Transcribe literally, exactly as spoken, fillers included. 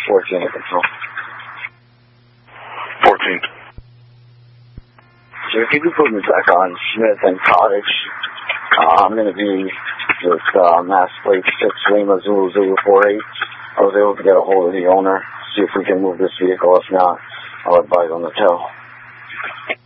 fourteen at control. fourteen. So if you could put me back on Smith and Cottage, uh, I'm going to be with uh, Mass Plate six Lima Zulu Zulu four eight. I was able to get a hold of the owner, see if we can move this vehicle. If not, I'll advise on the tow.